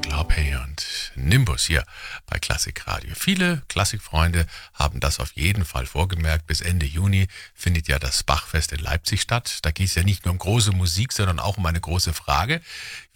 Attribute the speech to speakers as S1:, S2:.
S1: Michael Hoppe und Nimbus hier bei Klassikradio. Viele Klassikfreunde haben das auf jeden Fall vorgemerkt. Bis Ende Juni findet ja das Bachfest in Leipzig statt. Da geht es ja nicht nur um große Musik, sondern auch um eine große Frage.